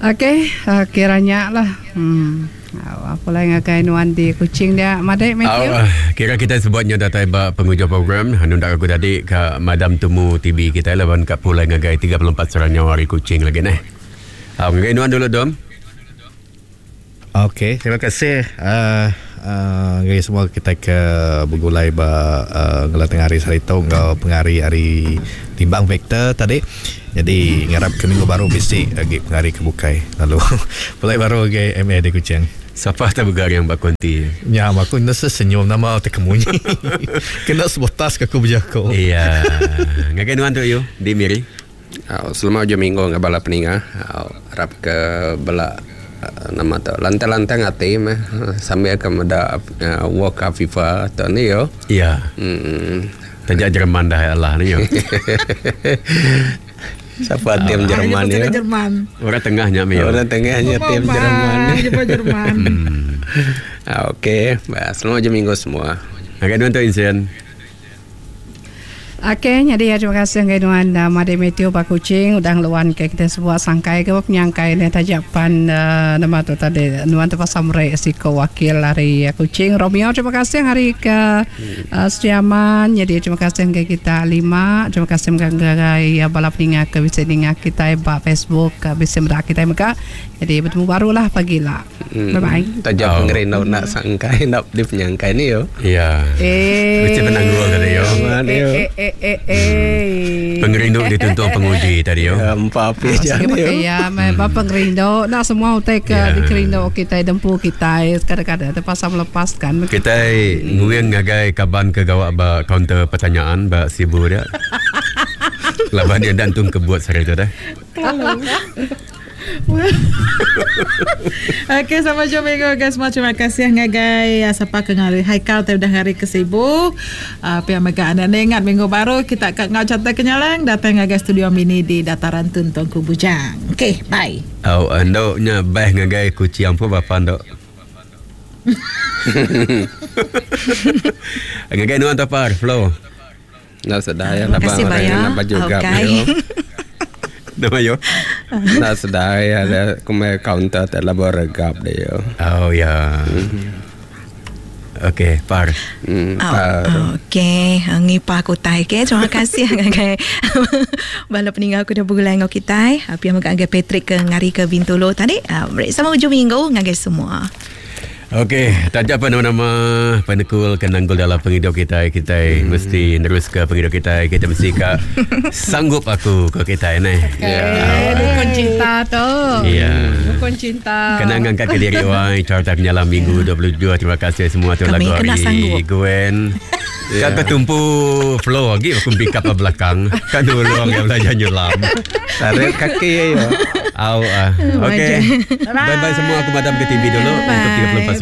Okey, kiranya lah. Apa lagi ngakai nuan di Kuching dia, Madai Matthew? Kira kita sebutnya data ba penguja program hendak aku tadi ke Madam Temu TV kita lawan kat pulai ngagai 34 Serang Nyawari Kuching lagi neh. Ngagai nuan dulu dom. Okey, terima kasih. Guys semua kita ke bergulai ngelateng hari sarito ngau pengari hari timbang vektor tadi. Jadi ngarap ke minggu baru bisi lagi pengari kebukai. Lalu mulai baru lagi MA di Kuching. Siapa tak begar yang bakonti? Ya, aku nasa senyum nama tak kemunyi. Kena sebutas ke aku berjako. Iya. Ngagai nuan tu you di Miri. Selama je minggu ngabala peninga. Harap ke bala nama tu lantai-lantai ngati mah sambil akan ada work FIFA tu ni yo. Iya. Tajak Jerman dah Allah ni yo. Siapa tim Jerman ya? Orang tengahnya mi. Orang tengahnya tim Jerman. Okey, selamat je minggu semua. Ngagai nuan tu insiden. Okey, jadi terima kasih ngai nuan Madai Matthew Pak Kuching udah ngeluan ke kita sebuah sangkai ke penyangkai ni tajapan nama tu tadi nuan tu pasamre siko wakil hari Kuching. Romeo terima kasih hari ke Setiaman. Jadi terima kasih ngai kita 5. Terima kasih ngai balap ninga ke bisa ninga kita ba Facebook bisa merak kita mereka. Jadi bertemu barulah pagilah. Bye bye. Tajak pengerino nak sangkai nak di penyangkai ni yo. Iya. Mesti menang gol tadi yo. Pengerindo dituntut penguji tadi yo. Empat aja ni. Ya, pengerindo nak semua utai ke di kerindo kita dempu kita kadang-kadang terpaksa melepaskan. Kita nguyang ngagai kaban ke gawak ba counter pertanyaan ba sibuk dia. Laban dia dantung kebuat sari tu dah. Okey, selamat jumpa minggu guys. Terima kasih ngagai siapa ke ngari Haikal tapi dah hari ke10. Pihak mega anda ingat minggu baru kita akan ngau catat kenyalang datang ngagai studio mini di Dataran Tun Tuanku Bujang. Okey, bye. Ndoknya baih ngagai kuciang pun bapa ndok. Ngagai nuan tapar flow. Nak sedaya nak bang juga. Nama yo. Nak sedaya ada kumai counter tak labor regap dia yo. Oh ya. Okey, par. Okey, ngipa aku tai ke. Terima kasih ngagai. Bala peninggal aku dah bergulai ngau kita. Api yang ngagai Patrick ke ngari ke Bintolo tadi. Sama ujung minggu ngagai semua. Okey, tajak apa nama-nama penekul kenanggul dalam pengidup kita mesti terus ke pengidup kita mesti ke sanggup aku ke kita ni. Dukun cinta tu. Ya. Dukun cinta. Kena angkat ke diri orang carta penyalam minggu 22. Terima kasih semua tu lagu hari Gwen. Kan ketumpu flow lagi aku pick up belakang. Kan dulu orang yang belajar nyelam. Tarik kaki ya. Okey. Bye-bye semua aku madam ke TV dulu untuk 34